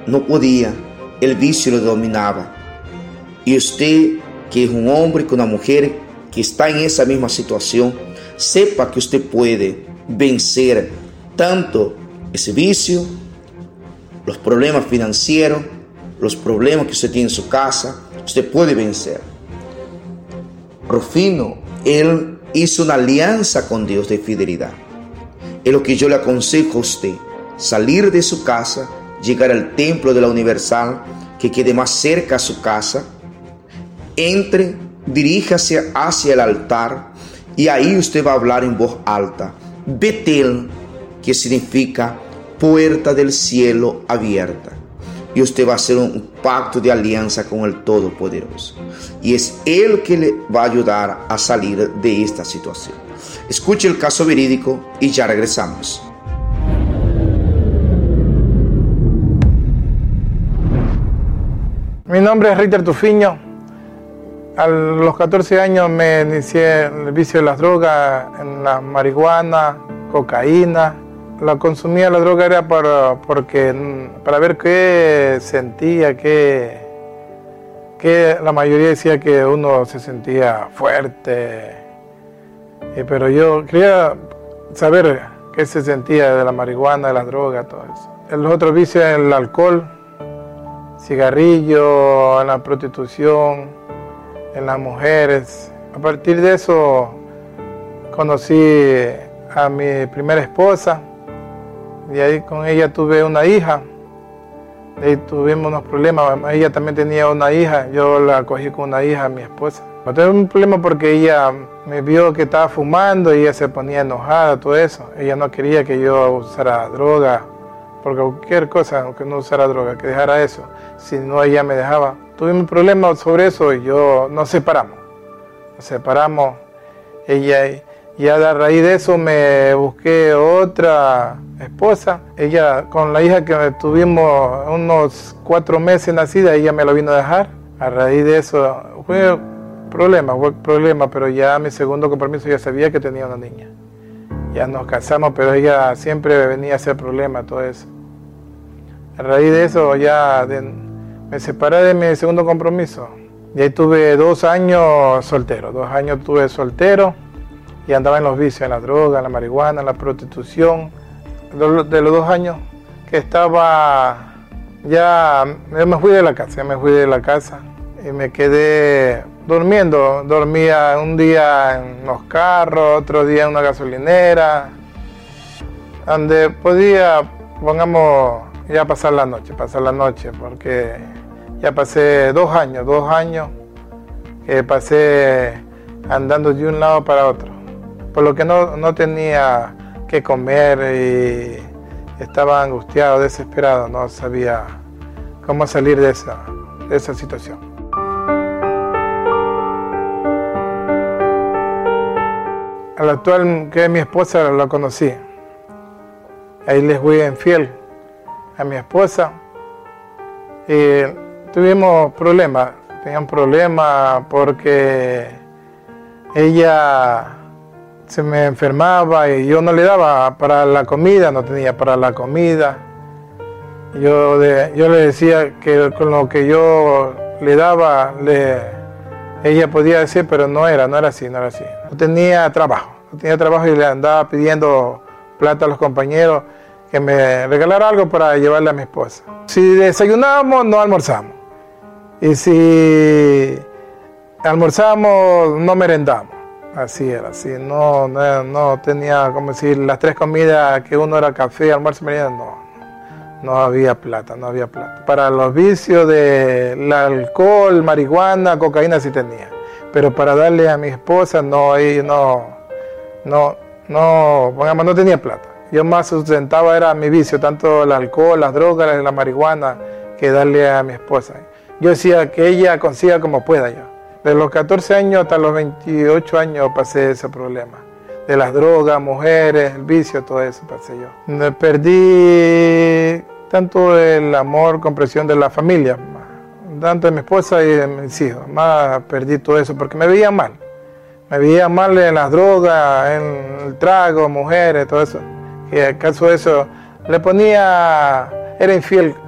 no podía, el vicio lo dominaba. Y usted, que es un hombre y una mujer que está en esa misma situación, sepa que usted puede vencer tanto ese vicio, los problemas financieros, los problemas que usted tiene en su casa, usted puede vencer. Rufino, él hizo una alianza con Dios de fidelidad. Es lo que yo le aconsejo a usted: salir de su casa, llegar al templo de la Universal, que quede más cerca a su casa, entre, diríjase hacia el altar y ahí usted va a hablar en voz alta: Betel, que significa puerta del cielo abierta. Y usted va a hacer un pacto de alianza con el Todopoderoso. Y es Él que le va a ayudar a salir de esta situación. Escuche el caso verídico y ya regresamos. Mi nombre es Ritter Tufiño. A los 14 años me inicié en el vicio de las drogas, en la marihuana, cocaína. La consumía la droga era para ver qué sentía, que la mayoría decía que uno se sentía fuerte, pero yo quería saber qué se sentía de la marihuana, de la droga, todo eso. Los otros vicios, el alcohol, cigarrillo, en la prostitución, en las mujeres. A partir de eso conocí a mi primera esposa. Y ahí con ella tuve una hija. De ahí tuvimos unos problemas. Ella también tenía una hija. Yo la cogí con una hija, mi esposa. No tuve un problema porque ella me vio que estaba fumando y ella se ponía enojada, todo eso. Ella no quería que yo usara droga, por cualquier cosa, aunque no usara droga, que dejara eso. Si no, ella me dejaba. Tuvimos un problema sobre eso y nos separamos. Ella... Y a raíz de eso me busqué otra esposa. Ella, con la hija que tuvimos unos 4 meses nacida, ella me lo vino a dejar. A raíz de eso fue problema, pero ya mi segundo compromiso ya sabía que tenía una niña. Ya nos casamos, pero ella siempre venía a hacer problemas, todo eso. A raíz de eso me separé de mi segundo compromiso. Y ahí tuve 2 años soltero. 2 años tuve soltero. Y andaba en los vicios, en la droga, en la marihuana, en la prostitución. De los 2 años que estaba, ya me fui de la casa, y me quedé durmiendo. Dormía un día en los carros, otro día en una gasolinera, donde podía, ya pasar la noche, porque ya pasé 2 años que pasé andando de un lado para otro. Por lo que no tenía que comer y estaba angustiado, desesperado, no sabía cómo salir de esa situación. Al actual, que es mi esposa, la conocí. Ahí les fui infiel a mi esposa y tuvimos problemas. Tenía un problema porque ella se me enfermaba y yo no le daba para la comida, no tenía para la comida. Yo le decía que con lo que yo le daba, ella podía decir, pero no era así. No tenía trabajo y le andaba pidiendo plata a los compañeros que me regalara algo para llevarle a mi esposa. Si desayunábamos, no almorzamos. Y si almorzamos, no merendamos. Así era, no tenía, como decir, las 3 comidas que uno era café, almuerzo, merienda, no había plata. Para los vicios del alcohol, marihuana, cocaína sí tenía, pero para darle a mi esposa no tenía plata. Yo más sustentaba era mi vicio, tanto el alcohol, las drogas, la marihuana, que darle a mi esposa. Yo decía que ella consiga como pueda yo. De los 14 años hasta los 28 años pasé ese problema. De las drogas, mujeres, el vicio, todo eso pasé yo. Perdí tanto el amor, comprensión de la familia, tanto de mi esposa y de mis hijos. Más perdí todo eso porque me veía mal. Me veía mal en las drogas, en el trago, mujeres, todo eso. Y acaso eso, era infiel